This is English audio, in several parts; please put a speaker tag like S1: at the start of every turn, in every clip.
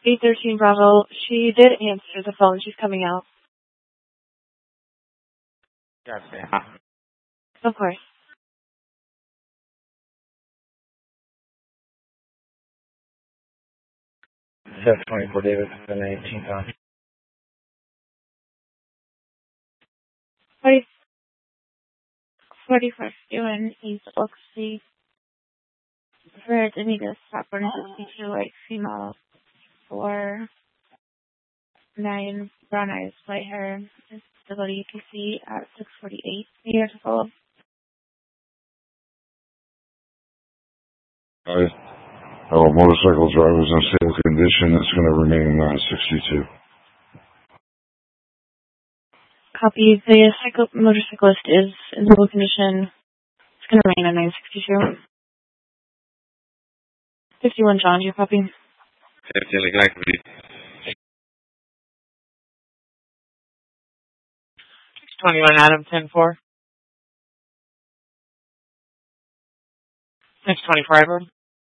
S1: 813 Bravo. She did answer the phone. She's coming out.
S2: Gotcha.
S1: Of course.
S2: 724 David, 18th on.
S1: 41st doing East Oaksy for Danita Stop 162 white female 4'9" brown eyes, white hair, disability UPC at 648. Years of old.
S3: Motorcycle drivers in stable condition. It's going to remain 62.
S1: Copy. The motorcyclist is in stable condition. It's going to remain at 962. 51 John, do you copy?
S2: 50 legal activity. 621 Adam, 10-4. 624 Edward.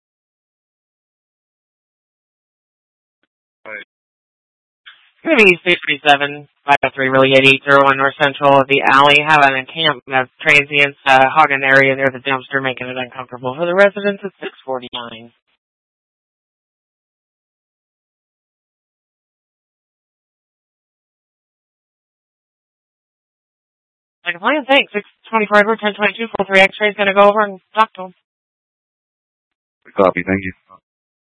S2: It's going to be 637, 503, really 8801 North Central of the alley. Have an encampment of transients hogging the area near the dumpster, making it uncomfortable for the residents at 649. Like a plan, thanks. 624 Edward, 1022, full 3 X-rays, going to go over and talk to him.
S3: Copy, thank you.